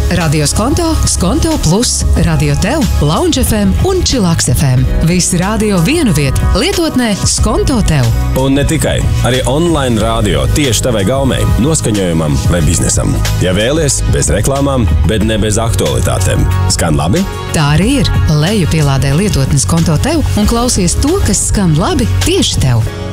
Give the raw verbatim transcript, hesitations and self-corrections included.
Radio Skonto, Skonto Plus, Radio Tev, Lounge F M un Chillax F M. Visi radio vienu vietu, lietotnē Skonto Tev. Un ne tikai, arī online radio tieši tavai gaumei, noskaņojumam vai biznesam. Ja vēlies, bez reklāmām, bet ne bez aktualitātēm. Skan labi? Tā arī ir. Leju pielādē lietotnes Skonto Tev un klausies to, kas skan labi tieši tev.